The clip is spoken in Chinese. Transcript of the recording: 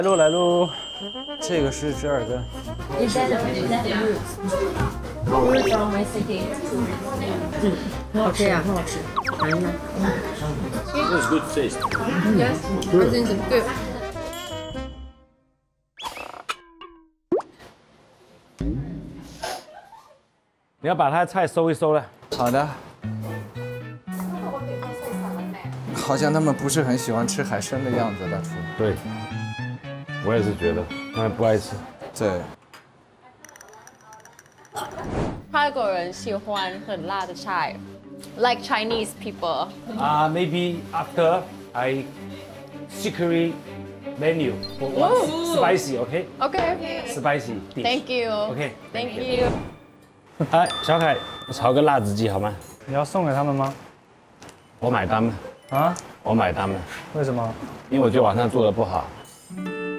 喽来喽，这个是折耳根。 Is that roots? Roots from Mexico. 很好吃呀，很好吃。尝一下。 It's good taste. Yes, I think it's good. 你要把它的菜收一收了。 好的。好像他们不是很喜欢吃海参的样子，大厨。 对，我也是觉得他们不爱吃。 对。 泰国人喜欢很辣的菜，like Chinese people. Maybe after I secretly menu for one spicy, okay? Okay. Spicy dish. Thank you. Okay. Thank you. 哎，小凯，炒个辣子鸡好吗？ 你要送给他们吗？ 我买单了。 啊？ 我买单了。 为什么？ 因为我觉得晚上做的不好。